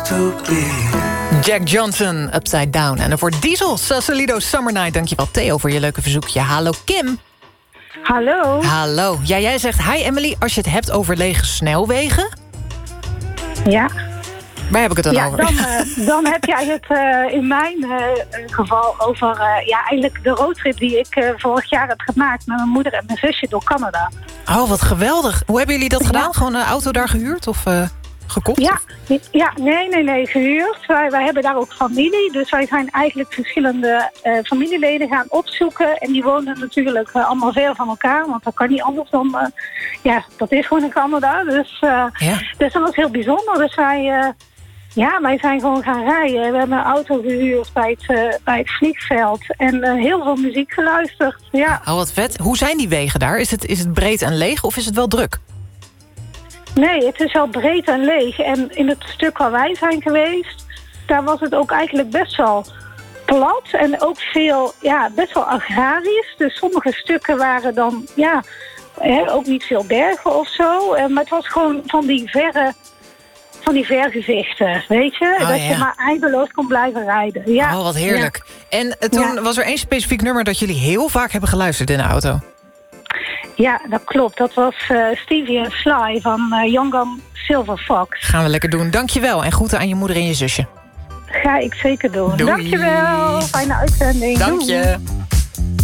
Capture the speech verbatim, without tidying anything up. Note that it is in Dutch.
to be. Jack Johnson, Upside Down. En dan voor Diesel, Sausalito Summer Night. Dankjewel Theo voor je leuke verzoekje. Hallo Kim. Hallo. Hallo. Ja, jij zegt, hi Emily, als je het hebt over lege snelwegen. Ja. Waar heb ik het dan ja, over? Dan, uh, dan heb jij het uh, in mijn uh, geval over uh, ja, eigenlijk de roadtrip die ik uh, vorig jaar heb gemaakt met mijn moeder en mijn zusje door Canada. Oh, wat geweldig. Hoe hebben jullie dat gedaan? Ja. Gewoon een auto daar gehuurd of uh, gekocht? Ja, ja, nee, nee, nee, gehuurd. Wij, wij hebben daar ook familie, dus wij zijn eigenlijk verschillende uh, familieleden gaan opzoeken. En die woonden natuurlijk uh, allemaal ver van elkaar, want dat kan niet anders dan, uh, ja, dat is gewoon in Canada. Dus, uh, Ja. dus dat was heel bijzonder. Dus wij... Uh, Ja, wij zijn gewoon gaan rijden. We hebben een auto gehuurd bij het, uh, bij het vliegveld. En uh, heel veel muziek geluisterd. Ja. Oh, wat vet. Hoe zijn die wegen daar? Is het, is het breed en leeg of is het wel druk? Nee, het is wel breed en leeg. En in het stuk waar wij zijn geweest, daar was het ook eigenlijk best wel plat. En ook veel, ja, best wel agrarisch. Dus sommige stukken waren dan, ja, hè, ook niet veel bergen of zo. Uh, maar het was gewoon van die verre... Van die vergezichten, weet je? Oh, dat ja. je maar eindeloos kon blijven rijden. Ja. Oh, wat heerlijk. Ja. En uh, toen Ja. was er één specifiek nummer dat jullie heel vaak hebben geluisterd in de auto. Ja, dat klopt. Dat was uh, Stevie en Sly van uh, Young Gun Silver Fox. Gaan we lekker doen. Dankjewel en groeten aan je moeder en je zusje. Ga ik zeker doen. Doei. Dankjewel. Fijne uitzending. Dank Doei. je.